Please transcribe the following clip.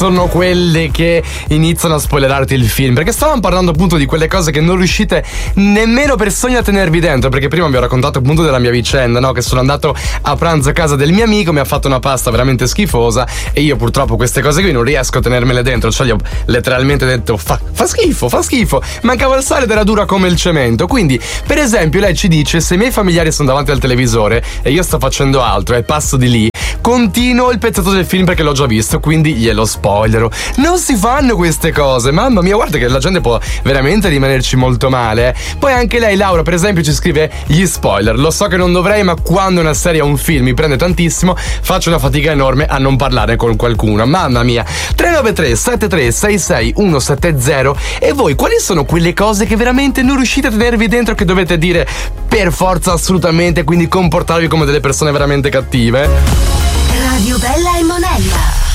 sono quelle che iniziano a spoilerarti il film, perché stavamo parlando appunto di quelle cose che non riuscite nemmeno per sogno a tenervi dentro, perché prima vi ho raccontato appunto della mia vicenda, no? Che sono andato a pranzo a casa del mio amico, mi ha fatto una pasta veramente schifosa e io purtroppo queste cose qui non riesco a tenermele dentro, cioè gli ho letteralmente detto fa schifo, mancava il sale ed era dura come il cemento. Quindi per esempio lei ci dice: se i miei familiari sono davanti al televisore e io sto facendo altro e passo di lì, continuo il pezzetto del film perché l'ho già visto, quindi glielo spoilero. Non si fanno queste cose, mamma mia, guarda che la gente può veramente rimanerci molto male. Poi anche lei, Laura, per esempio, ci scrive gli spoiler. Lo so che non dovrei, ma quando una serie o un film mi prende tantissimo, faccio una fatica enorme a non parlare con qualcuno. Mamma mia. 393 7366 170. E voi, quali sono quelle cose che veramente non riuscite a tenervi dentro, che dovete dire per forza assolutamente, quindi comportarvi come delle persone veramente cattive? Radio Bella e Monella.